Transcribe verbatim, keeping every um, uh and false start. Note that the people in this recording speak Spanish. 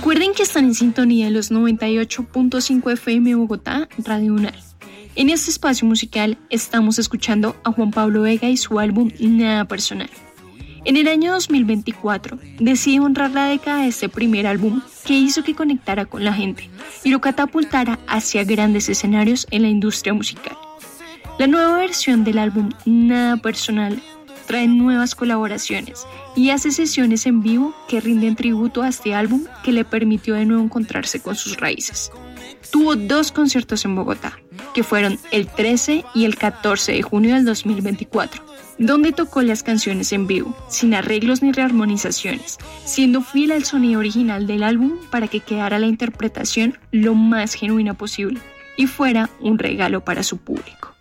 Recuerden que están en sintonía de los noventa y ocho punto cinco F M Bogotá, Radio UNAL. En este espacio musical estamos escuchando a Juan Pablo Vega y su álbum Nada Personal. En el año dos mil veinticuatro decidió honrar la década de este primer álbum que hizo que conectara con la gente y lo catapultara hacia grandes escenarios en la industria musical. La nueva versión del álbum Nada Personal trae nuevas colaboraciones y hace sesiones en vivo que rinden tributo a este álbum que le permitió de nuevo encontrarse con sus raíces. Tuvo dos conciertos en Bogotá, que fueron el trece y el catorce de junio del dos mil veinticuatro, donde tocó las canciones en vivo, sin arreglos ni rearmonizaciones, siendo fiel al sonido original del álbum para que quedara la interpretación lo más genuina posible y fuera un regalo para su público.